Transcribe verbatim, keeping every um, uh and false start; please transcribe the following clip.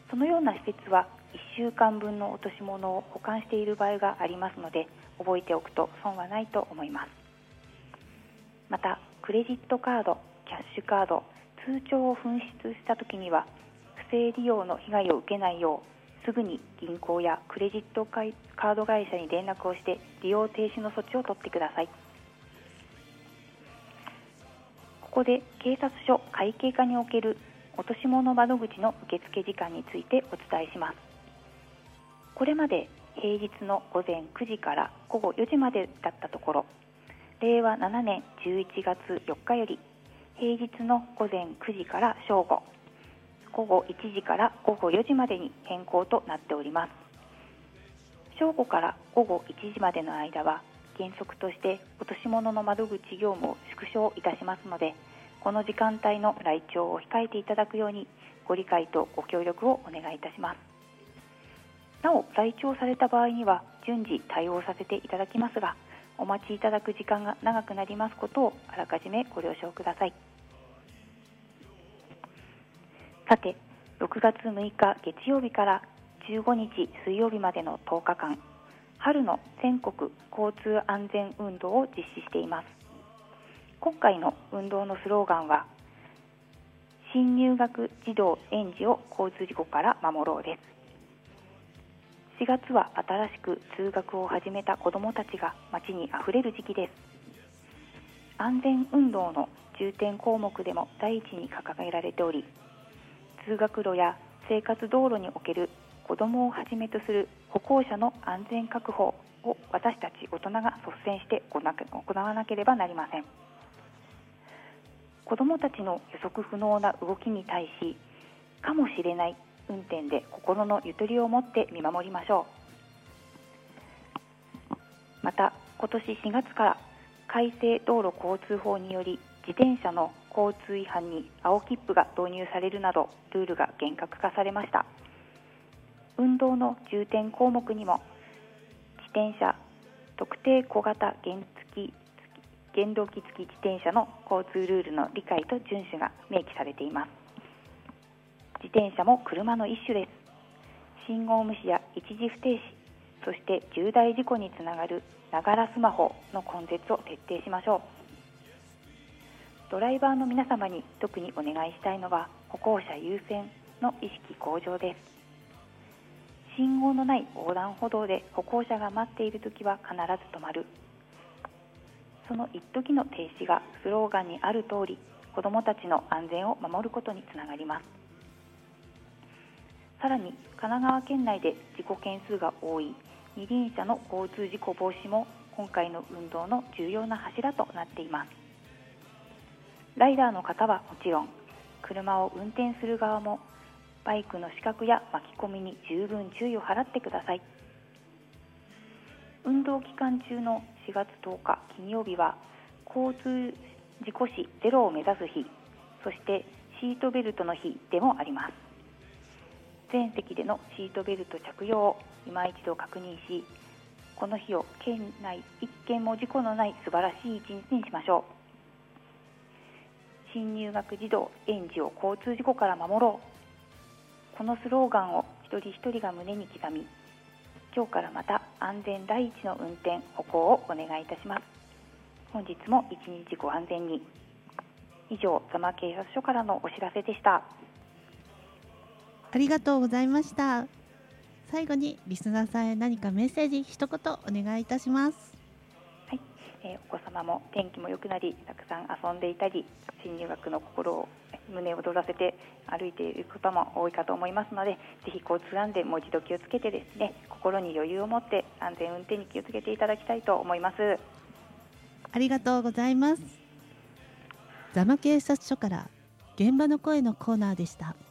そのような施設はいっしゅうかんぶんの落とし物を保管している場合がありますので、覚えておくと損はないと思います。また、クレジットカード、キャッシュカード、通帳を紛失したときには、不正利用の被害を受けないよう、すぐに銀行やクレジットカード会社に連絡をして利用停止の措置を取ってください。ここで警察署会計課における落とし物窓口の受付時間についてお伝えします。これまで平日の午前くじから午後よじまでだったところ、れいわななねんじゅういちがつよっかより平日の午前くじから正午、午後いちじから午後よじまでに変更となっております。正午から午後いちじまでの間は原則として落とし物の窓口業務を縮小いたしますので、この時間帯の来庁を控えていただくようにご理解とご協力をお願いいたします。なお、来庁された場合には順次対応させていただきますが、お待ちいただく時間が長くなりますことをあらかじめご了承ください。さて、ろくがつむいか月曜日からじゅうごにち水曜日までのとおかかん、春の全国交通安全運動を実施しています。今回の運動のスローガンは、新入学児童園児を交通事故から守ろうです。しがつは新しく通学を始めた子どもたちが街にあふれる時期です。安全運動の重点項目でも第一に掲げられており、通学路や生活道路における子どもをはじめとする歩行者の安全確保を私たち大人が率先して行わなければなりません。子どもたちの予測不能な動きに対し、かもしれない運転で心のゆとりを持って見守りましょう。また、今年しがつから改正道路交通法により、自転車の交通違反に青切符が導入されるなど、ルールが厳格化されました。運動の重点項目にも、自転車、特定小型原付原動機付き自転車の交通ルールの理解と遵守が明記されています。自転車も車の一種です。信号無視や一時不停止、そして重大事故につながるながらスマホの根絶を徹底しましょう。ドライバーの皆様に特にお願いしたいのは、歩行者優先の意識向上です。信号のない横断歩道で歩行者が待っているときは必ず止まる。その一時の停止がスローガンにある通り、子どもたちの安全を守ることにつながります。さらに、神奈川県内で事故件数が多い二輪車の交通事故防止も今回の運動の重要な柱となっています。ライダーの方はもちろん、車を運転する側もバイクの死角や巻き込みに十分注意を払ってください。運動期間中のしがつとおか金曜日は交通事故死ゼロを目指す日、そしてシートベルトの日でもあります。全席でのシートベルト着用を今一度確認し、この日を県内一件も事故のない素晴らしい一日にしましょう。新入学児童園児を交通事故から守ろう、このスローガンを一人一人が胸に刻み、今日からまた安全第一の運転歩行をお願いいたします。本日も一日ご安全に。以上、座間警察署からのお知らせでした。 ありがとうございました。最後にリスナーさんへ何かメッセージ一言お願いいたします。 はい、えー、お子様も天気も良くなり、たくさん遊んでいたり、新入学の心を胸を躍らせて歩いている方も多いかと思いますので、ぜひ交通安全もう一度気をつけてですね、心に余裕を持って安全運転に気をつけていただきたいと思います。 ありがとうございます。座間警察署から現場の声のコーナーでした。